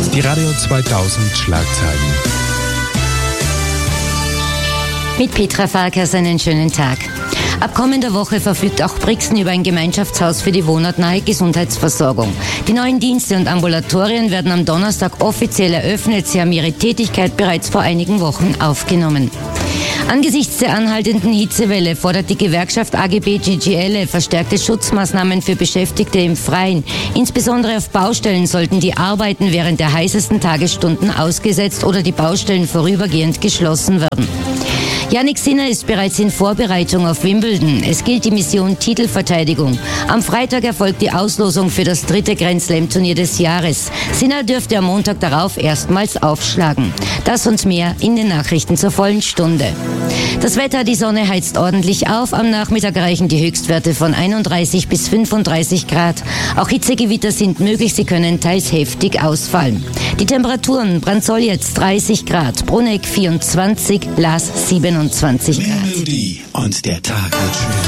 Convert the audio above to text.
Die Radio 2000 Schlagzeilen. Mit Petra Farkas einen schönen Tag. Ab kommender Woche verfügt auch Brixen über ein Gemeinschaftshaus für die wohnortnahe Gesundheitsversorgung. Die neuen Dienste und Ambulatorien werden am Donnerstag offiziell eröffnet. Sie haben ihre Tätigkeit bereits vor einigen Wochen aufgenommen. Angesichts der anhaltenden Hitzewelle fordert die Gewerkschaft AGB GGL verstärkte Schutzmaßnahmen für Beschäftigte im Freien. Insbesondere auf Baustellen sollten die Arbeiten während der heißesten Tagesstunden ausgesetzt oder die Baustellen vorübergehend geschlossen werden. Jannik Sinner ist bereits in Vorbereitung auf Wimbledon. Es gilt die Mission Titelverteidigung. Am Freitag erfolgt die Auslosung für das 3. Grand Slam-Turnier des Jahres. Sinner dürfte am Montag darauf erstmals aufschlagen. Das und mehr in den Nachrichten zur vollen Stunde. Das Wetter, die Sonne heizt ordentlich auf. Am Nachmittag reichen die Höchstwerte von 31 bis 35 Grad. Auch Hitzegewitter sind möglich, sie können teils heftig ausfallen. Die Temperaturen: Brandsol jetzt 30 Grad, Bruneck 24, Laas 27 Grad. Mehr Melodie und der Tag wird schön.